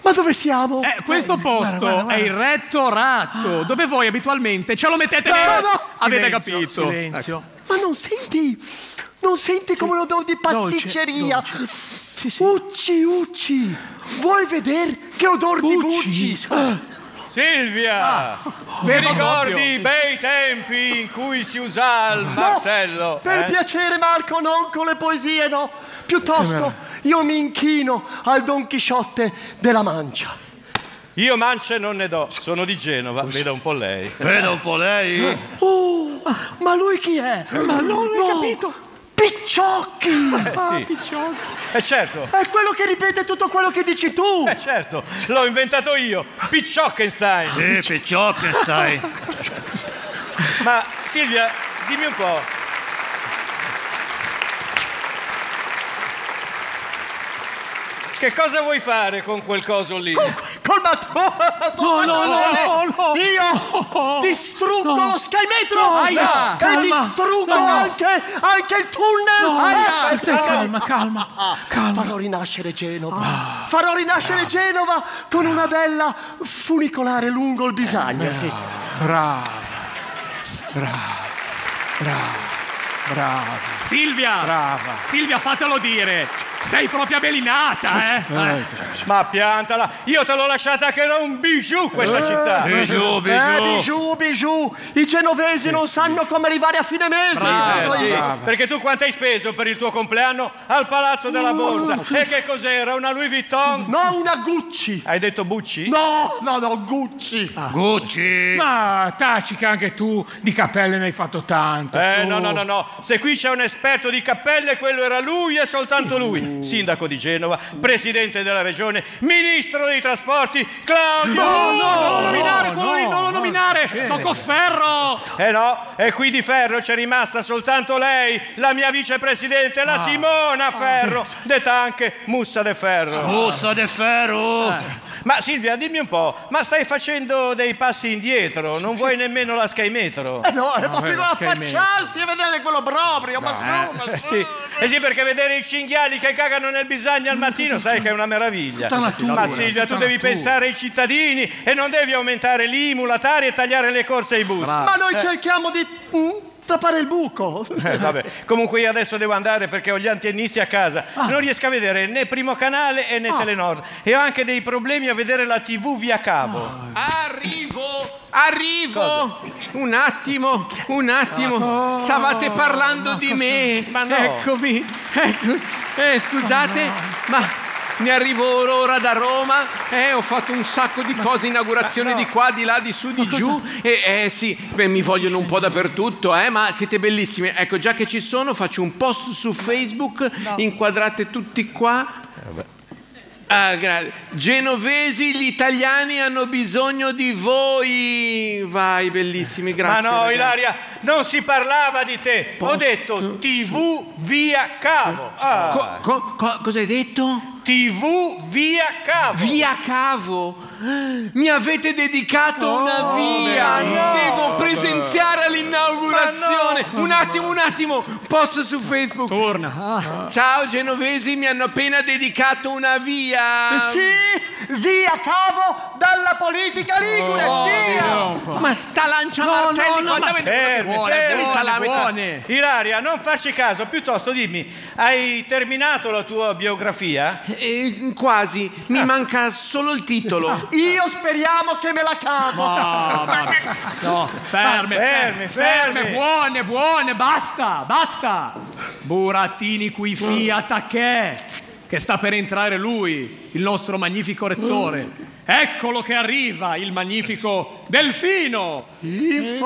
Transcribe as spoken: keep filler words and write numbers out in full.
Ma dove siamo? Eh, questo posto guarda, guarda, guarda. è il rettorato, dove voi abitualmente ce lo mettete No, nel... no. Avete Silenzio, capito? Silenzio. Ma non senti? Non senti come un odore di pasticceria? dolce. Sì, sì. Ucci, Ucci, vuoi vedere che odore di bucci? Silvia! Vi vedo ricordi doppio. i bei tempi in cui si usava il martello? Per eh? piacere, Marco, non con le poesie, no. Piuttosto, io mi inchino al Don Chisciotte della Mancia. Io mance non ne do, sono di Genova, veda un po' lei. Veda un po' lei. Oh, ma lui chi è? Ma non l'hai No, capito? Picciocchi! Eh sì, Picciocchi. eh certo, È quello che ripete tutto quello che dici tu! eh certo, l'ho inventato io, Picciockenstein. Sì, Picciockenstein. Ma Silvia, dimmi un po'. Che cosa vuoi fare con quel coso lì? Col mattone! No, no, no, no. Io distruggo No. lo Sky Metro! No, aia, e calma. distruggo No, no. anche, anche il tunnel! Aia, Eh, te, eh, calma, calma, calma. Farò rinascere Genova. Farò rinascere Genova con una bella funicolare lungo il Bisagno. Sì. Brava, brava, brava, brava, Silvia! brava. Silvia, fatelo dire! Sei proprio belinata, eh? Eh, Ma piantala, io te l'ho lasciata che era un bijou questa città. Bijou, Eh, bijou. bijou, bijou. I genovesi non sanno come arrivare a fine mese. Eh, Noi- sì, brava. perché tu quanto hai speso per il tuo compleanno al Palazzo della Borsa? E che cos'era? Una Louis Vuitton? No, una Gucci. Hai detto Bucci? No, no, no, Gucci. Gucci. Ma taci che anche tu di cappelle ne hai fatto tanto. Eh, su. no, no, no, no. Se qui c'è un esperto di cappelle, quello era lui e soltanto lui. Sindaco di Genova, presidente della regione, ministro dei trasporti, Claudio! No, no, non lo nominare, no, quello lì, non lo no, nominare! succede. Tocco ferro! Eh no, e qui di Ferro c'è rimasta soltanto lei, la mia vicepresidente, la Simona Ferro, detta anche Mussa de Ferro. Mussa de ferro. Ma Silvia, dimmi un po', ma stai facendo dei passi indietro? Non vuoi nemmeno la Sky Metro? Eh no, eh, ma vero, fino a che meglio. affacciarsi e vedere quello proprio. Ma no, ma Eh sì, eh sì, perché vedere i cinghiali che cagano nel bisagno al mattino sai che è una meraviglia. Tutta natura, Ma Silvia, tu tutta devi natura. pensare ai cittadini e non devi aumentare l'I M U, la Tari e tagliare le corse ai bus. Ma noi cerchiamo di mm, tappare il buco. Eh, vabbè. Comunque io adesso devo andare perché ho gli antennisti a casa. Non riesco a vedere né Primo Canale e né Telenord. E ho anche dei problemi a vedere la tivù via cavo. Arrivo, arrivo. Un attimo, un attimo. Stavate parlando di me. Ma no. Eccomi, ecco. Eh, scusate, ma ne arrivo ora da Roma. Eh, ho fatto un sacco di cose, inaugurazioni di qua, di là, di su, di giù. E eh sì, beh, mi vogliono un po' dappertutto, eh, ma siete bellissimi. Ecco, già che ci sono, faccio un post su Facebook, inquadrate tutti qua. Ah, grazie. Genovesi, gli italiani hanno bisogno di voi. Vai, bellissimi, grazie. Ma no, ragazzi. Ilaria, non si parlava di te. Ho detto tivù via cavo. Ah, Co- co- co- cosa hai detto? tivù via cavo. Via cavo. Mi avete dedicato una via. no. Devo presenziare all'inaugurazione. Ma no. Un attimo, un attimo. Posto su Facebook. Torna. Ah. Ciao genovesi, mi hanno appena dedicato una via. Sì, via cavo dalla politica ligure. via. Ma sta lancia No, martelli no, no, quando ma- avete- Fermi, Buone, fermi, buone, salame. buone. Ilaria, non farci caso, piuttosto dimmi, hai terminato la tua biografia? Eh, quasi, mi manca solo il titolo. Io speriamo che me la cavo. No, ma- no, ferme, Fermi, ferme, ferme, fermi. buone, buone, basta, basta. Burattini qui fiat a che? Che sta per entrare lui, il nostro magnifico rettore. Eccolo che arriva, il magnifico Delfino. In